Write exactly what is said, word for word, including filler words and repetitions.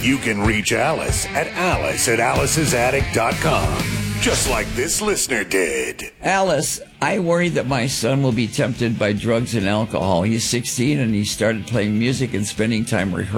You can reach Alice at alice at alice's attic dot com, just like this listener did. Alice, I worry that my son will be tempted by drugs and alcohol. He's sixteen and he started playing music and spending time rehearsing.